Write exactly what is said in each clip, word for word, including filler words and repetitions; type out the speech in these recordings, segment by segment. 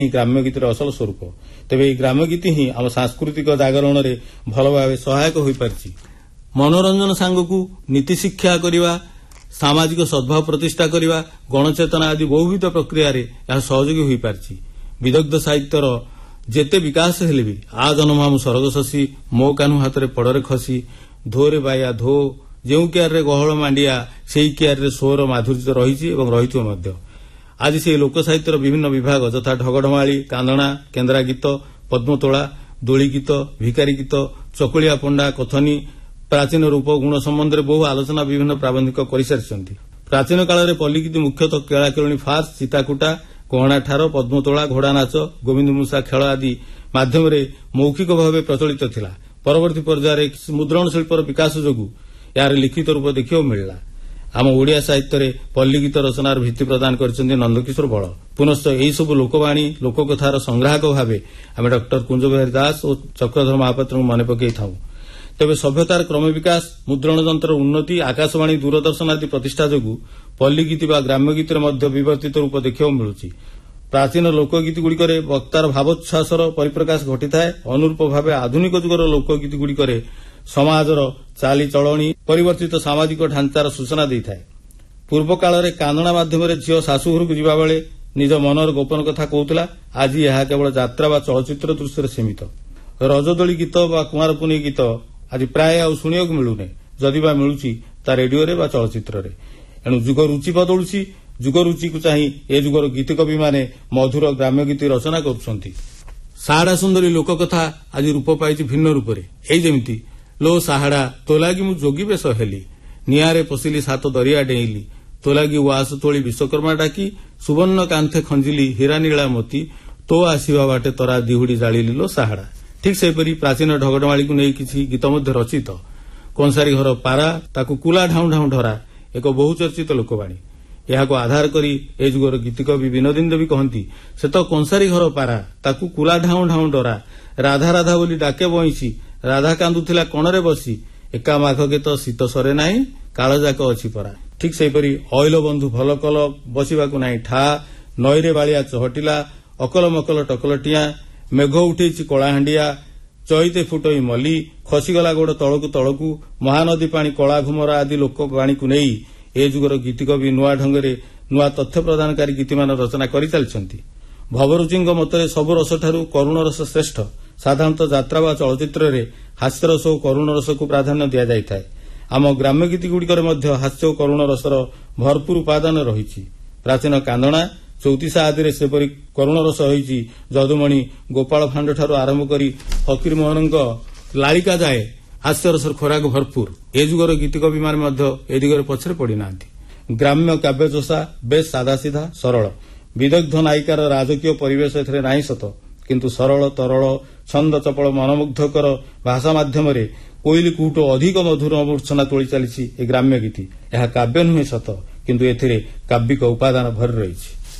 ग्राम्य गीतर असल स्वरूप तेज ये ग्राम्य गीति ही आम सांस्कृतिक जागरण में भल भाव सहायक हो पारि मनोरंजन सांगक नीति शिक्षा करने सामाजिक सद्भाव प्रतिष्ठा करने गणचेतना आदि बहुविध प्रक्रिया सहयोगी हो पारि विदग्ध साहित्यर जेते विकास हेले भी आ जनमामु सरग शशी मो कान्हू हाथ में पड़े खसी धोरे बाया धो जो क्यारे गहल मांडिया से क्यारे स्वर माधुर्य रही रही आज से लोक साहित्यर विभिन्न विभाग यथा ढगढमाली कांदणा केन्द्रा गीत पद्मतोला दोली गीत भिकारी गीत चकुलिया पंडा कथनी प्राचीन रूप गुण संबंध में बहु आलोचना विभिन्न प्राबंधिक कर सारी प्राचीन काल में पल्ली गीत मुख्यतः केलाकेलणी फार्स सीताकुटा कोहणा ठार पद्मतोला घोड़ा नाच गोविंद मूषा खेल आदि माध्यम मौखिक भाव प्रचलित थिला परवर्ती पर्यायर मुद्रण शिल्पर विकास जोगु यार लिखित रूप देखा मिलला आम ओडिया साहित्य पल्ली गीत रचनार भित्ति प्रदान करछन्ती नंदकिशोर बल पुनश्च यही सब लोकवाणी लोककथार संग्राहक भाव आम डॉक्टर कुंज बिहारी दास और चक्रधर महापात्र मन पकई था तेज सभ्यतार क्रम विकास मुद्रण यंत्र उन्नति आकाशवाणी दूरदर्शन आदि प्रतिष्ठा जोगु पल्ली गीत व ग्राम्य गीत विवर्तित रूप देखा मिलूँ प्राचीन लोकगीत गुड़िक वक्तार भावोच्छ्वासर परिप्रकाश घटी थाए अनुरूप भाव आधुनिक जुगर लोकगीत गुड़िक समाजर चालीचलणी परिवर्तित सामाजिक ढांचार सूचना दी थाए पूर्व काल में कांदणा मध्यम झील शाशुघर को जावा बेले निज मनर गोपन कथा कहूला आज यह केवल यात्रा व चलचित्र दृश्य सीमित रजदोली गीत व कुमार पुनी गीत आज प्राय आ शुणा मिलूनी जदि बा मिलूची ता रेडियो रे व चलचित्र रे एणु जुग रुचि बदलुची जुग रुचि को चाही ए जुगर गीत कवि माने मधुर ग्राम्य गीत रचना करुछंती साहाड़ा सुंदरी लोककथा आज रूप पाई भिन्न रूप से जमी लो साहाड़ा तो लगी मु जोगी बेश हेली निआरे पशिली सात दरिया डेईली तो लगी उआस तोली विश्वकर्मा डाकी सुवर्ण कांथे खंजिली हीरा नीला मोती तो आसवा बाटे तरा दिहुड़ी जालिली लो साहाड़ा ठीक सेपरी प्राचीन ढगडमाली को नहीं किसी गीत मध्य रचित कंसारी घर पारा ताकू कुला ढाऊ ढाऊ ढरा एक बहुचर्चित लोकवाणी यह आधार करी ए जुगर गीत कवि विनोदिन देवी कहती से तो कंसारी घर पारा ताकू कुला ढाऊ ढाऊ डरा राधा राधा बोली डाके बईसी राधा कांदुथिला कणरे बसी एका माघ के तो शीत सरे नाही कालजाक अच्छी परा ठीक सेपरी अइल बंधु भल कल बसवाक नाही ठा नईरे बालिया चहटिला अकल मकल टकलटिया मेघ उठेची कलाहांडिया चईते फुटई मली खसीगला गोड़ तलकू तलकू महानदी पानी कला घुमरा आदि लोकवाणी को नहीं ए जुगर गीत कवि नुआ ढंगरे नुआ तथ्य प्रदानकारी गीतमान रचना कर चलती भवरुचि मतरे सबु रस ठारू करुण रस श्रेष्ठ साधारणतः यात्रा व चलचित्र रे हास्यरस और करुण रस को प्राधान्य दि जाए आम ग्राम्य गीत गुड़िक हास्य और करुण रसर भरपूर उपादान रही प्राचीन कांदणा चौतीसा आदि सेपरी करुण रस होती जदुमणि गोपाल फांड ठारू आरंभ कर फकीर मोहन लालिका जाए हास्यरसर खोराक भरपूर ए जुगर गीत कवि मान ए दिगरे पछरे पड़ना ग्राम्य काव्यचोषा बेस सादासीधा सरल विदग्ध नायिकार राजकीय परिवेश एथरे नाही सत किंतु सरल तरल छंद चपल मनमुग्धकर भाषा माध्यम कोईली कुहूटो अधिक मधुर मूर्छना तोली चली ए ग्राम्य गीति यह काव्य नुहे सत किंतु एथिरे काव्यिक उपादान भरी रही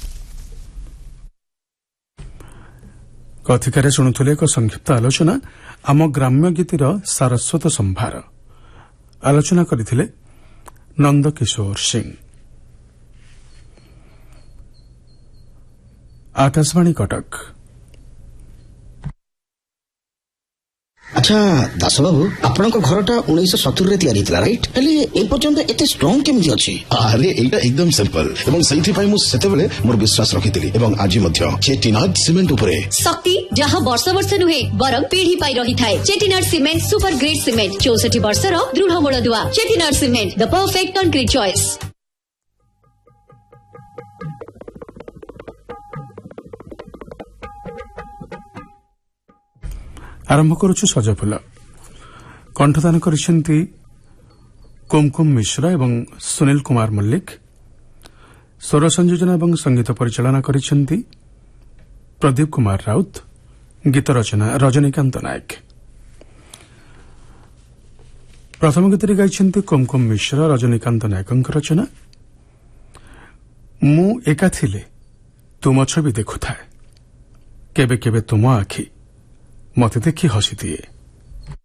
कथिकार शुणुले एक संक्षिप्त आलोचना आम ग्राम्य गीतिर सारस्वत संभार आलोचना करथिले नंदकिशोर सिंह। आकाशवाणी कटक। अच्छा दास बाबू आपण घरटा उन्नीस सतुरी तैयारी राइट हेले ए पर्यंत एते स्ट्रांग केमि अछि अरे एटा एकदम सिंपल एवं सैथि पई मु सेतेबेले मोर विश्वास रखितली एवं आज मध्य चेटिनाड सीमेंट उपरे शक्ति जहां वर्ष वर्ष नुहे बरम पीढ़ी पाई रही थाए Chettinad cement super great cement चौसठ वर्ष रो दृढ़ मूलदुआ Chettinad cement the perfect concrete choice. आरंभ करुछु सजफुल कंठदान करिसेंती कुमकुम मिश्र एवं सुनील कुमार मल्लिक स्वर संयोजन एवं संगीत परिचालना करिसेंती प्रदीप कुमार राउत गीत रचना रजनीकांत नायक। प्रथम गीतरे गाइछंती कुमकुम मिश्र रजनीकांत नायकଙ୍କ रचना मु एका थिले तुम छवि देखुथाए केबे केबे तुम आखि मते देखी हसी दिए।